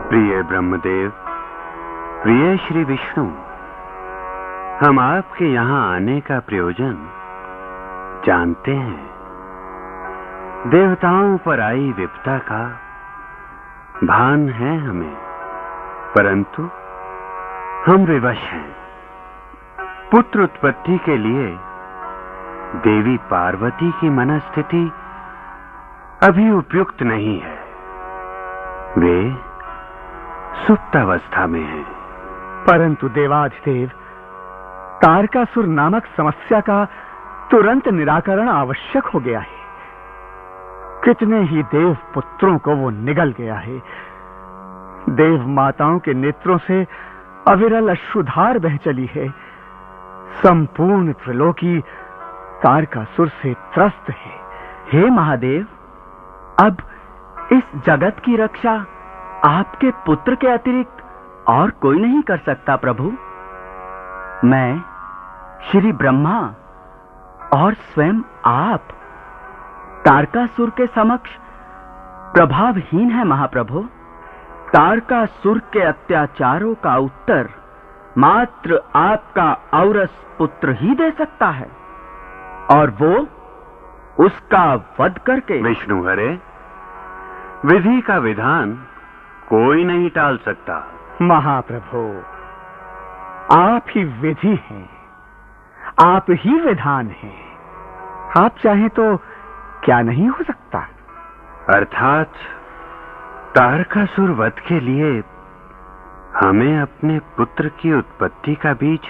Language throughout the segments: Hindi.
प्रिय ब्रह्मदेव, प्रिय श्री विष्णु, हम आपके यहाँ आने का प्रयोजन जानते हैं। देवताओं पर आई विपदा का भान है हमें, परंतु हम विवश हैं। पुत्र उत्पत्ति के लिए देवी पार्वती की मनस्थिति अभी उपयुक्त नहीं है। वे सुप्तावस्था में हैं। परंतु देवाधिदेव, तारकासुर नामक समस्या का तुरंत निराकरण आवश्यक हो गया है। कितने ही देव पुत्रों को वो निगल गया है। देव माताओं के नेत्रों से अविरल अश्रुधार बह चली है। संपूर्ण त्रिलोकी तारकासुर से त्रस्त है। हे महादेव, अब इस जगत की रक्षा आपके पुत्र के अतिरिक्त और कोई नहीं कर सकता प्रभु। मैं, श्री ब्रह्मा और स्वयं आप तारकासुर के समक्ष प्रभावहीन है महाप्रभु। तारकासुर के अत्याचारों का उत्तर मात्र आपका औरस पुत्र ही दे सकता है, और वो उसका वध करके। विष्णु हरे, विधि का विधान कोई नहीं टाल सकता। महाप्रभु, आप ही विधि हैं, आप ही विधान हैं। आप चाहें तो क्या नहीं हो सकता। अर्थात तारकासुर वध के लिए हमें अपने पुत्र की उत्पत्ति का बीज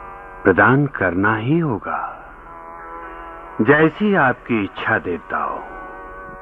प्रदान करना ही होगा। जैसी आपकी इच्छा देवताओं।